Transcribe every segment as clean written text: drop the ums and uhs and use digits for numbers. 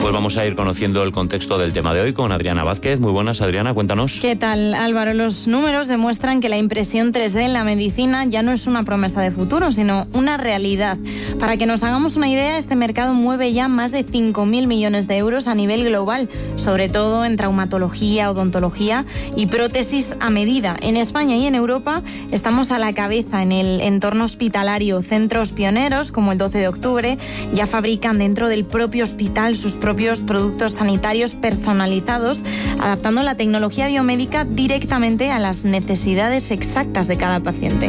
Pues vamos a ir conociendo el contexto del tema de hoy con Adriana Vázquez. Muy buenas, Adriana, cuéntanos. ¿Qué tal, Álvaro? Los números demuestran que la impresión 3D en la medicina ya no es una promesa de futuro, sino una realidad. Para que nos hagamos una idea, este mercado mueve ya más de 5.000 millones de euros a nivel global, sobre todo en traumatología, odontología y prótesis a medida. En España y en Europa estamos a la cabeza en el entorno hospitalario. Centros pioneros, como el 12 de octubre, ya fabrican dentro del propio hospital sus propios productos sanitarios personalizados, adaptando la tecnología biomédica directamente a las necesidades exactas de cada paciente.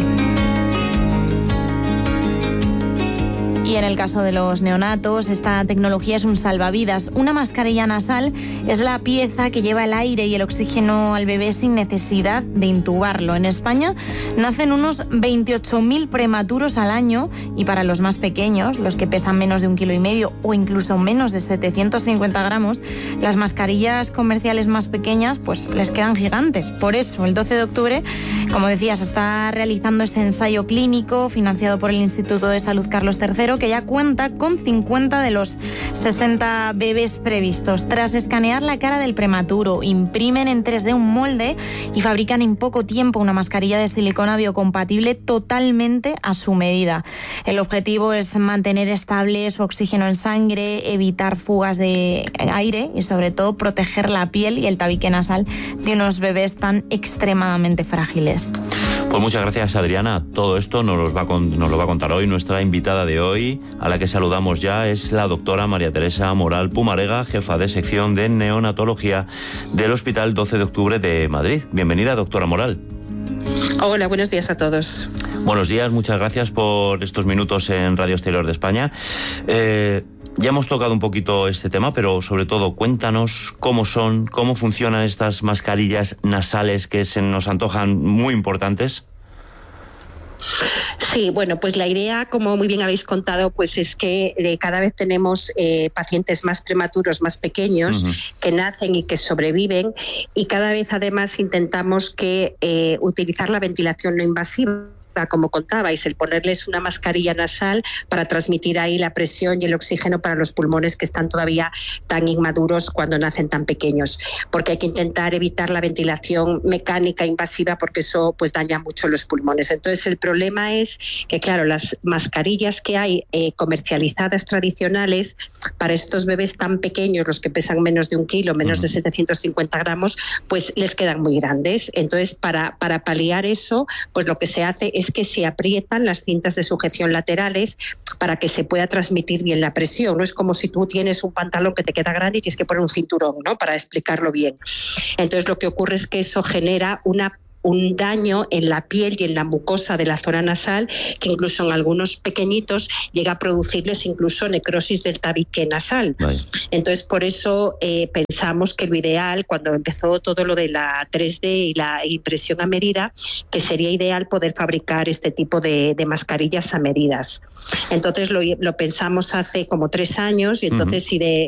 Y en el caso de los neonatos, esta tecnología es un salvavidas. Una mascarilla nasal es la pieza que lleva el aire y el oxígeno al bebé sin necesidad de intubarlo. En España nacen unos 28.000 prematuros al año y para los más pequeños, los que pesan menos de 1,5 kilos o incluso menos de 750 gramos, las mascarillas comerciales más pequeñas pues les quedan gigantes. Por eso, el 12 de octubre, como decías, está realizando ese ensayo clínico financiado por el Instituto de Salud Carlos III, que ya cuenta con 50 de los 60 bebés previstos. Tras escanear la cara del prematuro, imprimen en 3D un molde y fabrican en poco tiempo una mascarilla de silicona biocompatible totalmente a su medida. El objetivo es mantener estable su oxígeno en sangre, evitar fugas de aire y sobre todo proteger la piel y el tabique nasal de unos bebés tan extremadamente frágiles. Pues muchas gracias, Adriana. Todo esto nos lo va a contar hoy nuestra invitada de hoy, a la que saludamos ya, es la doctora María Teresa Moral Pumarega, jefa de sección de neonatología del Hospital 12 de Octubre de Madrid. Bienvenida, doctora Moral. Hola, buenos días a todos. Buenos días, muchas gracias por estos minutos en Radio Exterior de España. Ya hemos tocado un poquito este tema, pero sobre todo cuéntanos cómo funcionan estas mascarillas nasales que se nos antojan muy importantes. Sí, bueno, pues la idea, como muy bien habéis contado, pues es que cada vez tenemos pacientes más prematuros, más pequeños, que nacen y que sobreviven, y cada vez además intentamos utilizar la ventilación no invasiva, como contabais, el ponerles una mascarilla nasal para transmitir ahí la presión y el oxígeno para los pulmones que están todavía tan inmaduros cuando nacen tan pequeños, porque hay que intentar evitar la ventilación mecánica invasiva porque eso pues daña mucho los pulmones. Entonces el problema es que claro, las mascarillas que hay comercializadas tradicionales para estos bebés tan pequeños, los que pesan menos de 1 kilo, menos de 750 gramos, pues les quedan muy grandes. Entonces para paliar eso, pues lo que se hace es que se aprietan las cintas de sujeción laterales para que se pueda transmitir bien la presión. No es como si tú tienes un pantalón que te queda grande y tienes que poner un cinturón, ¿no?, para explicarlo bien. Entonces lo que ocurre es que eso genera un daño en la piel y en la mucosa de la zona nasal, que incluso en algunos pequeñitos llega a producirles incluso necrosis del tabique nasal. Vale. Entonces, por eso pensamos que lo ideal, cuando empezó todo lo de la 3D y la impresión a medida, que sería ideal poder fabricar este tipo de mascarillas a medidas. Entonces, lo pensamos hace como 3 años, y entonces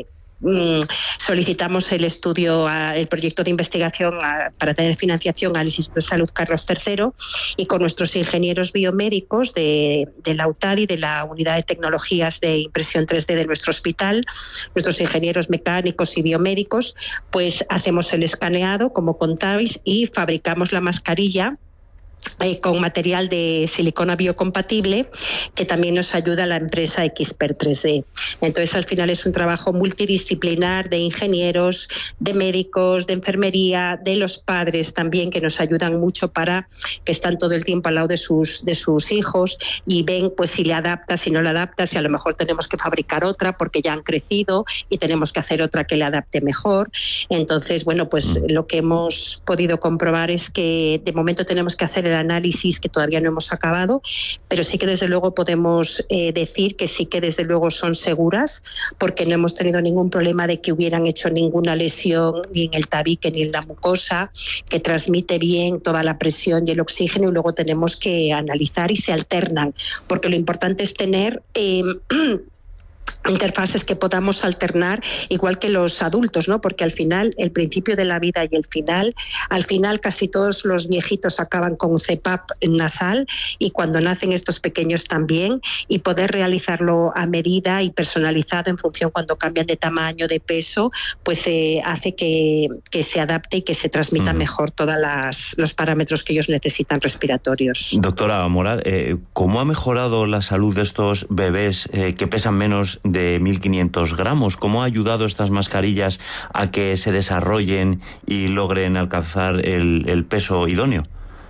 solicitamos el proyecto de investigación para tener financiación al Instituto de Salud Carlos III, y con nuestros ingenieros biomédicos de la UTAD y de la Unidad de Tecnologías de Impresión 3D de nuestro hospital, nuestros ingenieros mecánicos y biomédicos, pues hacemos el escaneado, como contabais, y fabricamos la mascarilla con material de silicona biocompatible, que también nos ayuda la empresa Expert 3D. Entonces, al final es un trabajo multidisciplinar de ingenieros, de médicos, de enfermería, de los padres también, que nos ayudan mucho, que están todo el tiempo al lado de sus hijos y ven pues si le adapta, si no le adapta, si a lo mejor tenemos que fabricar otra porque ya han crecido y tenemos que hacer otra que le adapte mejor. Entonces, bueno, pues lo que hemos podido comprobar es que de momento tenemos que hacer el análisis, que todavía no hemos acabado, pero sí que desde luego podemos decir que sí que desde luego son seguras, porque no hemos tenido ningún problema de que hubieran hecho ninguna lesión ni en el tabique ni en la mucosa, que transmite bien toda la presión y el oxígeno, y luego tenemos que analizar y se alternan, porque lo importante es tener interfaces que podamos alternar, igual que los adultos, ¿no? Porque al final, el principio de la vida y al final casi todos los viejitos acaban con CPAP nasal, y cuando nacen estos pequeños también, y poder realizarlo a medida y personalizado en función cuando cambian de tamaño, de peso, pues hace que se adapte y que se transmitan mejor todos los parámetros que ellos necesitan respiratorios. Doctora Moral, ¿cómo ha mejorado la salud de estos bebés que pesan menos de 1.500 gramos? ¿Cómo ha ayudado estas mascarillas a que se desarrollen y logren alcanzar el peso idóneo?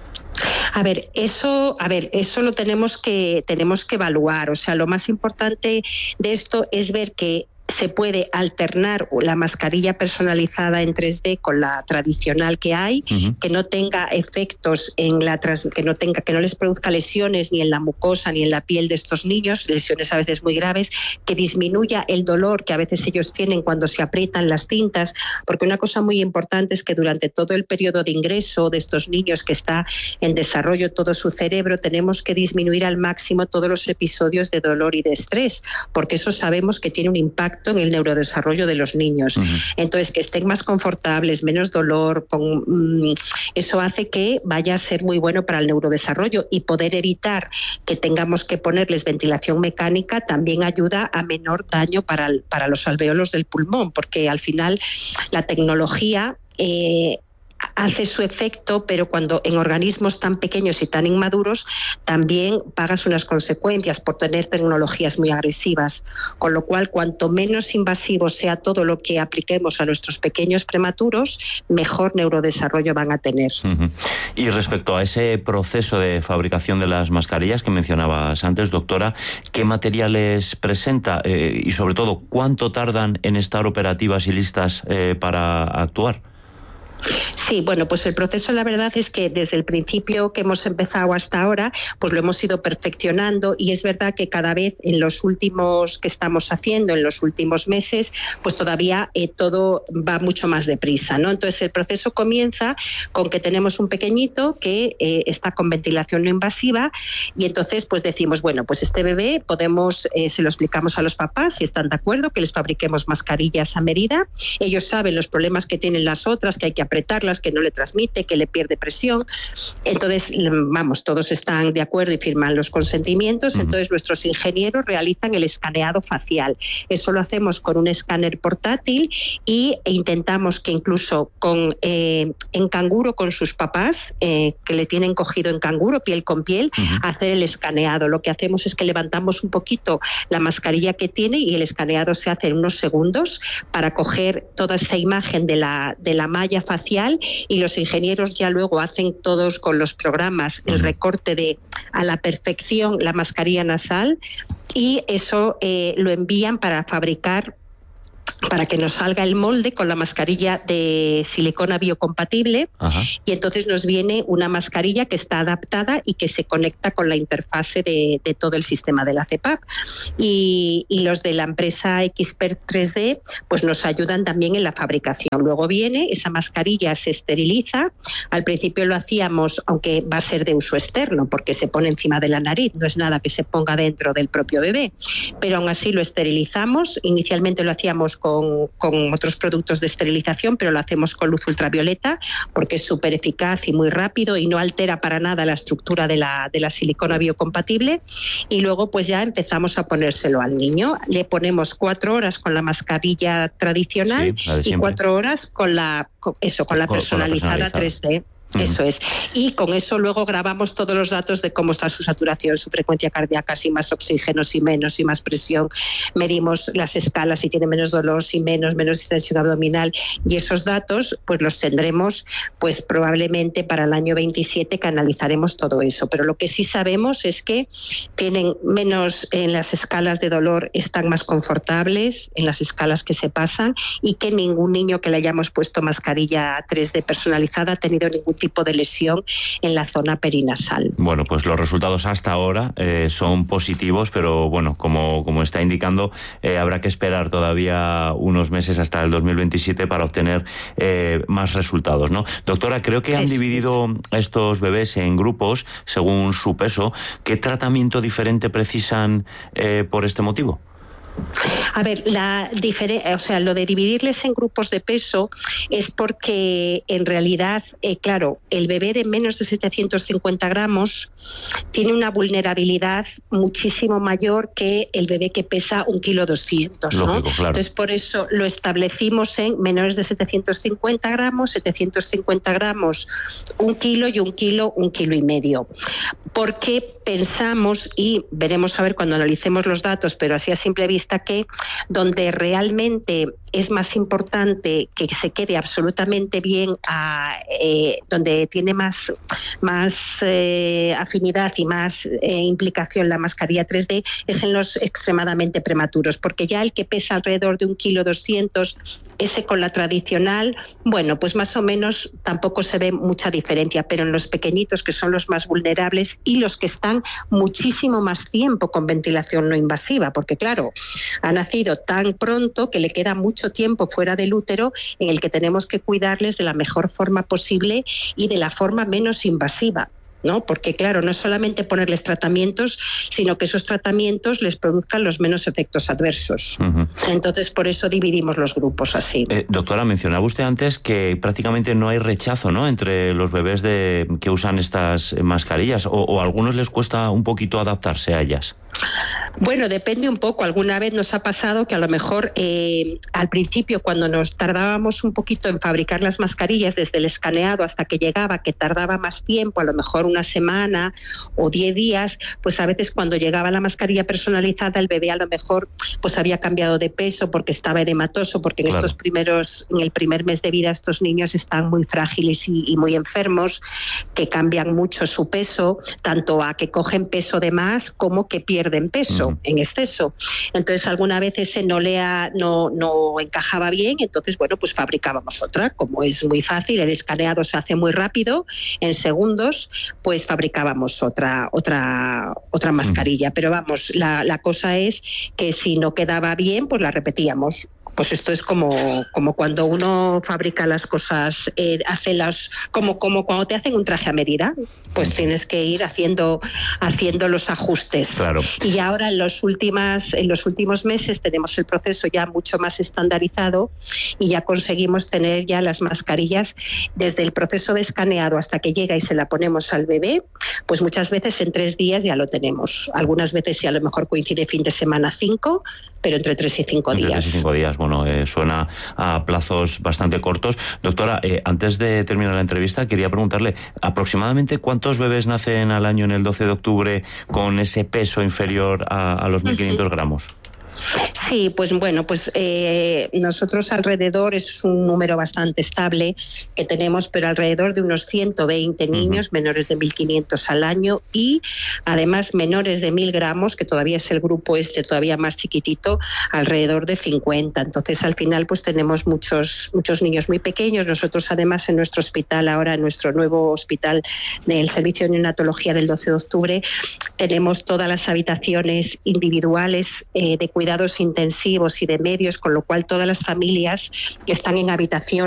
Eso lo tenemos que evaluar. O sea, lo más importante de esto es ver que se puede alternar la mascarilla personalizada en 3D con la tradicional que hay, que no tenga efectos que no les produzca lesiones ni en la mucosa ni en la piel de estos niños, lesiones a veces muy graves, que disminuya el dolor que a veces ellos tienen cuando se aprietan las cintas, porque una cosa muy importante es que durante todo el periodo de ingreso de estos niños, que está en desarrollo todo su cerebro, tenemos que disminuir al máximo todos los episodios de dolor y de estrés, porque eso sabemos que tiene un impacto en el neurodesarrollo de los niños. Entonces, que estén más confortables, menos dolor, eso hace que vaya a ser muy bueno para el neurodesarrollo, y poder evitar que tengamos que ponerles ventilación mecánica también ayuda a menor daño para los alvéolos del pulmón, porque al final la tecnología hace su efecto, pero cuando en organismos tan pequeños y tan inmaduros también pagas unas consecuencias por tener tecnologías muy agresivas, con lo cual cuanto menos invasivo sea todo lo que apliquemos a nuestros pequeños prematuros, mejor neurodesarrollo van a tener. Y respecto a ese proceso de fabricación de las mascarillas que mencionabas antes, doctora, ¿qué materiales presenta y sobre todo cuánto tardan en estar operativas y listas para actuar? Sí, bueno, pues el proceso, la verdad es que desde el principio que hemos empezado hasta ahora, pues lo hemos ido perfeccionando, y es verdad que cada vez en los últimos que estamos haciendo, en los últimos meses, pues todavía todo va mucho más deprisa, ¿no? Entonces el proceso comienza con que tenemos un pequeñito que está con ventilación no invasiva, y entonces pues decimos, bueno, pues este bebé podemos, se lo explicamos a los papás si están de acuerdo, que les fabriquemos mascarillas a medida. Ellos saben los problemas que tienen las otras, que hay que apretarlas, que no le transmite, que le pierde presión. Entonces, vamos, todos están de acuerdo y firman los consentimientos. Entonces, nuestros ingenieros realizan el escaneado facial. Eso lo hacemos con un escáner portátil, e intentamos que incluso en canguro con sus papás, que le tienen cogido en canguro, piel con piel, hacer el escaneado. Lo que hacemos es que levantamos un poquito la mascarilla que tiene, y el escaneado se hace en unos segundos para coger toda esa imagen de la malla facial, y los ingenieros ya luego hacen todos con los programas el recorte a la perfección la mascarilla nasal, y eso lo envían para fabricar, para que nos salga el molde con la mascarilla de silicona biocompatible. Y entonces nos viene una mascarilla que está adaptada y que se conecta con la interfase de todo el sistema de la CPAP. Y los de la empresa Expert 3D pues nos ayudan también en la fabricación. Luego viene esa mascarilla, se esteriliza. Al principio lo hacíamos, aunque va a ser de uso externo, porque se pone encima de la nariz, no es nada que se ponga dentro del propio bebé, pero aún así lo esterilizamos. Inicialmente lo hacíamos con otros productos de esterilización, pero lo hacemos con luz ultravioleta, porque es súper eficaz y muy rápido, y no altera para nada la estructura de la silicona biocompatible. Y luego pues ya empezamos a ponérselo al niño. Le ponemos 4 horas con la mascarilla tradicional, y 4 horas con la personalizada 3D. Eso es. Y con eso luego grabamos todos los datos de cómo está su saturación, su frecuencia cardíaca, si más oxígeno, si menos, si más presión. Medimos las escalas, si tiene menos dolor, si menos distensión abdominal. Y esos datos pues los tendremos pues probablemente para el año 27, que analizaremos todo eso. Pero lo que sí sabemos es que tienen menos en las escalas de dolor, están más confortables en las escalas que se pasan, y que ningún niño que le hayamos puesto mascarilla 3D personalizada ha tenido ningún tipo de lesión en la zona perinasal. Bueno, pues los resultados hasta ahora son positivos, pero bueno, como está indicando, habrá que esperar todavía unos meses hasta el 2027 para obtener más resultados, ¿no? Doctora, creo que han dividido a estos bebés en grupos según su peso. ¿Qué tratamiento diferente precisan por este motivo? A ver, lo de dividirles en grupos de peso es porque en realidad, claro, el bebé de menos de 750 gramos tiene una vulnerabilidad muchísimo mayor que el bebé que pesa 1,2 kg, ¿no? Lógico, claro. Entonces, por eso lo establecimos en menores de 750 gramos, 750 gramos, 1 kilo y 1 kilo, 1,5 kilos. Porque pensamos, y veremos a ver cuando analicemos los datos, pero así a simple vista, que donde realmente es más importante que se quede absolutamente bien, donde tiene más afinidad y más implicación la mascarilla 3D, es en los extremadamente prematuros, porque ya el que pesa alrededor de 1,2 kg, ese con la tradicional, bueno, pues más o menos tampoco se ve mucha diferencia, pero en los pequeñitos, que son los más vulnerables y los que están muchísimo más tiempo con ventilación no invasiva, porque claro, ha nacido tan pronto que le queda mucho tiempo fuera del útero en el que tenemos que cuidarles de la mejor forma posible y de la forma menos invasiva, ¿no? Porque claro, no es solamente ponerles tratamientos, sino que esos tratamientos les produzcan los menos efectos adversos. Uh-huh. Entonces, por eso dividimos los grupos así. Doctora, mencionaba usted antes que prácticamente no hay rechazo, ¿no?, entre los bebés que usan estas mascarillas, o a algunos les cuesta un poquito adaptarse a ellas. Bueno, depende un poco. Alguna vez nos ha pasado que a lo mejor al principio, cuando nos tardábamos un poquito en fabricar las mascarillas, desde el escaneado hasta que llegaba, que tardaba más tiempo, a lo mejor una semana o 10 días, pues a veces cuando llegaba la mascarilla personalizada, el bebé a lo mejor pues había cambiado de peso porque estaba edematoso, porque en en el primer mes de vida estos niños están muy frágiles y muy enfermos, que cambian mucho su peso, tanto a que cogen peso de más como que pierden peso en exceso. Entonces alguna vez ese no encajaba bien, entonces bueno, pues fabricábamos otra. Como es muy fácil, el escaneado se hace muy rápido, en segundos, pues fabricábamos otra mascarilla. Pero vamos, la cosa es que si no quedaba bien, pues la repetíamos. Pues esto es como cuando uno fabrica las cosas, como cuando te hacen un traje a medida, pues tienes que ir haciendo los ajustes. Claro. Y ahora en los últimos meses tenemos el proceso ya mucho más estandarizado y ya conseguimos tener ya las mascarillas desde el proceso de escaneado hasta que llega y se la ponemos al bebé, pues muchas veces en 3 días ya lo tenemos. Algunas veces sí, a lo mejor coincide fin de semana 5, pero entre 3 y 5 días. Entre 3 y 5 días, bueno, suena a plazos bastante cortos. Doctora, antes de terminar la entrevista, quería preguntarle, ¿aproximadamente cuántos bebés nacen al año en el 12 de octubre con ese peso inferior a los 1.500 gramos? Sí, pues bueno, pues nosotros alrededor, es un número bastante estable que tenemos, pero alrededor de unos 120 niños menores de 1.500 al año, y además menores de 1.000 gramos, que todavía es el grupo todavía más chiquitito, alrededor de 50. Entonces al final pues tenemos muchos niños muy pequeños. Nosotros además en nuestro hospital, ahora en nuestro nuevo hospital del Servicio de Neonatología del 12 de octubre, tenemos todas las habitaciones individuales de cuidados intensivos y de medios, con lo cual todas las familias que están en habitaciones